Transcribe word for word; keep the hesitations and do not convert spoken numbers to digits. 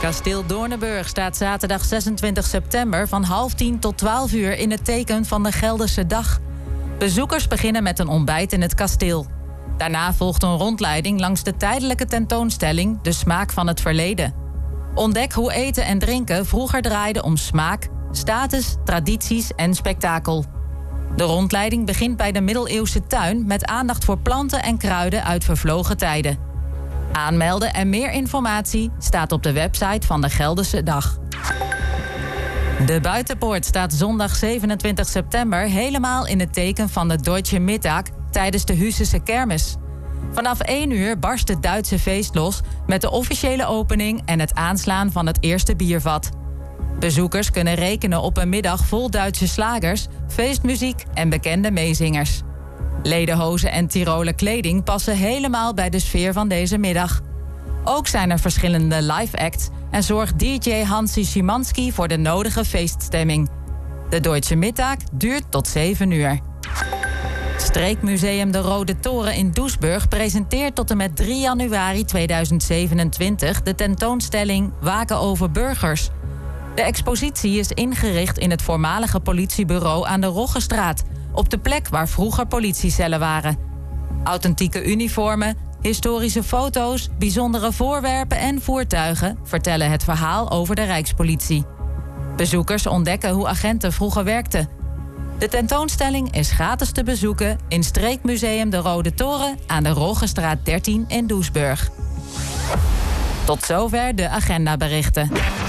Kasteel Doornenburg staat zaterdag zesentwintig september van half tien tot twaalf uur in het teken van de Gelderse Dag. Bezoekers beginnen met een ontbijt in het kasteel. Daarna volgt een rondleiding langs de tijdelijke tentoonstelling De Smaak van het Verleden. Ontdek hoe eten en drinken vroeger draaide om smaak, status, tradities en spektakel. De rondleiding begint bij de middeleeuwse tuin met aandacht voor planten en kruiden uit vervlogen tijden. Aanmelden en meer informatie staat op de website van de Gelderse Dag. De Buitenpoort staat zondag zevenentwintig september helemaal in het teken van de Deutsche Mittag tijdens de Hussische kermis. Vanaf één uur barst het Duitse feest los met de officiële opening en het aanslaan van het eerste biervat. Bezoekers kunnen rekenen op een middag vol Duitse slagers, feestmuziek en bekende meezingers. Lederhozen en Tiroler kleding passen helemaal bij de sfeer van deze middag. Ook zijn er verschillende live acts en zorgt D J Hansi Szymanski voor de nodige feeststemming. De Deutsche Mittag duurt tot zeven uur. Streekmuseum De Rode Toren in Doesburg presenteert tot en met drie januari tweeduizend zevenentwintig de tentoonstelling Waken over burgers. De expositie is ingericht in het voormalige politiebureau aan de Roggestraat, op de plek waar vroeger politiecellen waren. Authentieke uniformen, historische foto's, bijzondere voorwerpen en voertuigen vertellen het verhaal over de Rijkspolitie. Bezoekers ontdekken hoe agenten vroeger werkten. De tentoonstelling is gratis te bezoeken in Streekmuseum De Rode Toren aan de Roggestraat dertien in Doesburg. Tot zover de agendaberichten.